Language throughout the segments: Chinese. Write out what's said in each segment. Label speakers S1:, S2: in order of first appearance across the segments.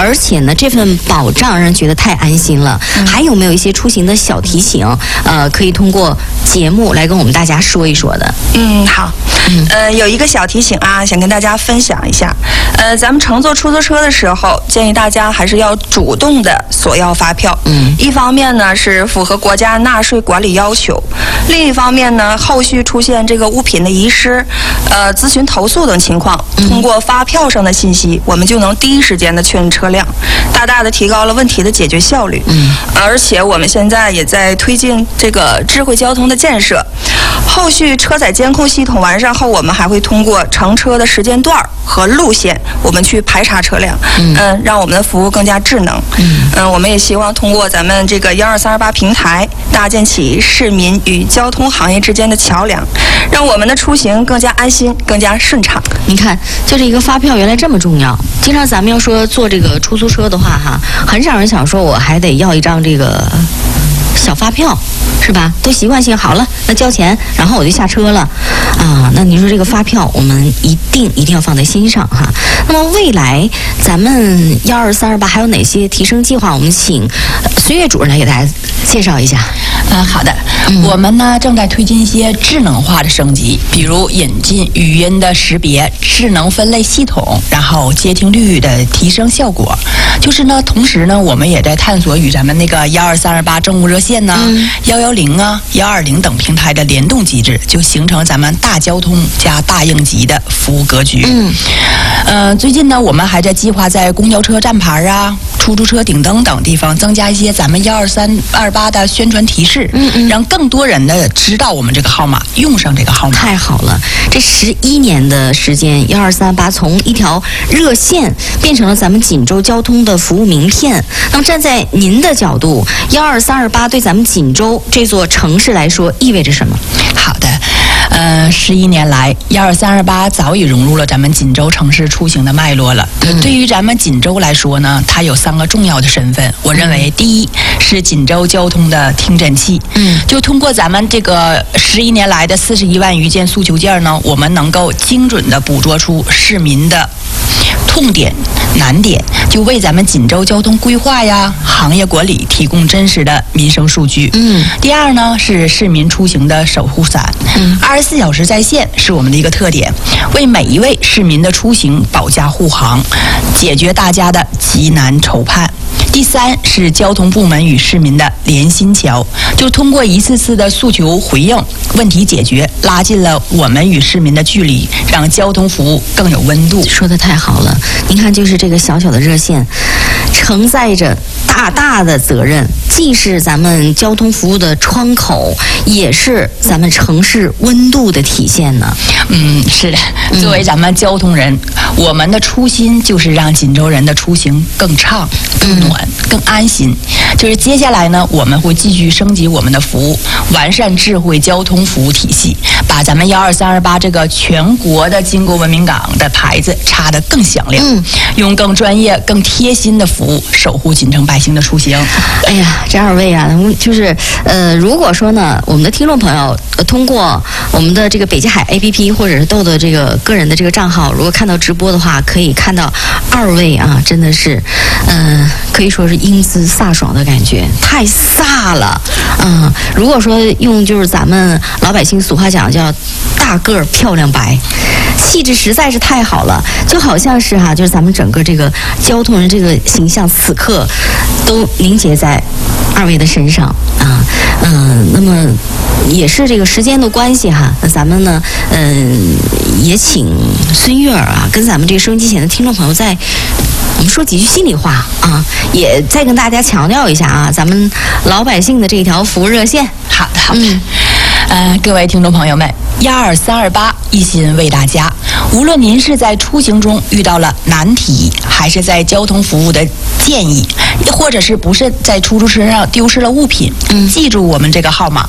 S1: 而且呢，这份保障让人觉得太安心了。还有没有一些出行的小提醒？可以通过节目来跟我们大家说一说的。
S2: 好。有一个小提醒啊，想跟大家分享一下。咱们乘坐出租车的时候，建议大家还是要主动的索要发票。一方面呢是符合国家纳税管理要求，另一方面呢，后续出现这个物品的遗失、咨询投诉等情况，通过发票上的信息，我们就能第一时间的确认车辆，大大的提高了问题的解决效率。而且我们现在也在推进这个智慧交通的建设，后续车载监控系统完善后，我们还会通过乘车的时间段和路线，我们去排查车辆，让我们的服务更加智能。我们也希望通过咱们这个12328平台，搭建起市民与交通行业之间的桥梁，让我们的出行更加安心、更加顺畅。
S1: 你看，就这一个发票原来这么重要。经常咱们要说坐这个出租车的话，很少人想说我还得要一张这个小发票，是吧？都习惯性好了，那交钱，然后我就下车了啊。那你说这个发票，我们一定要放在心上哈。那么未来咱们12328还有哪些提升计划？我们请孙越主任来给大家介绍一下。
S3: 好的，我们呢正在推进一些智能化的升级，比如引进语音的识别、智能分类系统，然后接听率的提升效果。就是呢，同时呢，我们也在探索与咱们那个12328政务热线呢、110啊、120等平台的联动机制，就形成咱们大交通加大应急的服务格局。最近呢，我们还在计划在公交车站牌啊、出租车顶灯等地方增加一些咱们12328的宣传提示，让更多人的知道我们这个号码，用上这个号码。
S1: 太好了，这11年的时间，12328从一条热线变成了咱们锦州交通的服务名片。那么站在您的角度，12328对咱们锦州这座城市来说意味着什么？
S3: 好的。11年来，12328早已融入了咱们锦州城市出行的脉络了。对于咱们锦州来说呢，它有3个重要的身份。我认为，第一是锦州交通的听诊器。就通过咱们这个11年来的41万余件诉求件呢，我们能够精准地捕捉出市民的痛点、难点，就为咱们锦州交通规划呀、行业管理提供真实的民生数据。第二呢是市民出行的守护伞，24小时在线是我们的一个特点，为每一位市民的出行保驾护航，解决大家的急难愁盼。第三是交通部门与市民的连心桥，就通过一次次的诉求回应、问题解决，拉近了我们与市民的距离，让交通服务更有温度。
S1: 说得太好了，您看，就是这个小小的热线，承载着大大的责任，既是咱们交通服务的窗口，也是咱们城市温度的体现呢。
S3: 是的，作为咱们交通人，我们的初心就是让锦州人的出行更畅、更暖、更安心。就是接下来呢，我们会继续升级我们的服务，完善智慧交通服务体系，把咱们12328这个全国的经过文明岗的牌子插得更响亮，用更专业、更贴心的服务守护锦城百姓的出行。
S1: 哎呀，这2位啊，就是如果说呢，我们的听众朋友通过我们的这个北极海 APP 或者是豆豆这个个人的这个账号，如果看到直播的话，可以看到2位啊，真的是可以说是英姿飒爽的感觉，太飒了。如果说用就是咱们老百姓俗话讲叫大个儿漂亮白，气质实在是太好了，就好像是就是咱们整个这个交通人这个形象此刻都凝结在2位的身上啊。那么也是这个时间的关系那咱们呢也请孙越跟咱们这个收音机前的听众朋友我们说几句心里话也再跟大家强调一下咱们老百姓的这条服务热线。
S3: 好的。各位听众朋友们，12328一心为大家。无论您是在出行中遇到了难题，还是在交通服务的建议，或者是不慎在出租车上丢失了物品，记住我们这个号码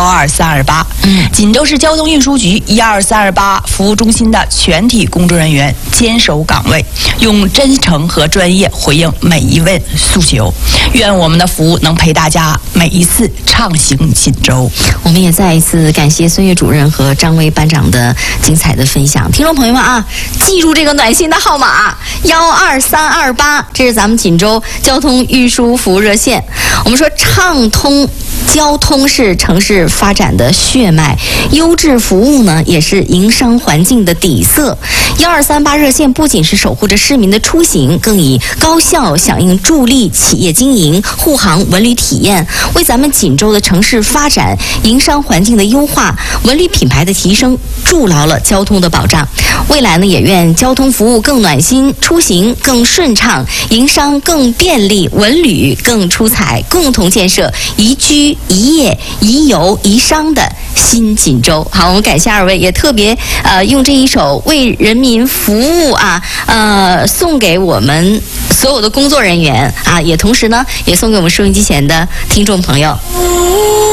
S3: 12328。锦州市交通运输局12328服务中心的全体工作人员坚守岗位，用真诚和专业回应每一位诉求。愿我们的服务能陪大家每一次畅行锦州。
S1: 我们也再一次感谢孙越主任和张薇班长的精彩的分享。听众朋友。 友们啊，记住这个暖心的号码12328，这是咱们锦州交通运输服务热线。我们说畅通交通是城市发展的血脉，优质服务呢也是营商环境的底色。1238热线不仅是守护着市民的出行，更以高效响应助力企业经营、护航文旅体验，为咱们锦州的城市发展、营商环境的优化、文旅品牌的提升筑牢了交通的保障。未来呢，也愿交通服务更暖心，出行更顺畅，营商更便利，文旅更出彩，共同建设宜居、宜业、宜游、宜商的新锦州。好，我们感谢二位，也特别用这一首为人民服务啊，送给我们所有的工作人员啊，也同时呢，也送给我们收音机前的听众朋友。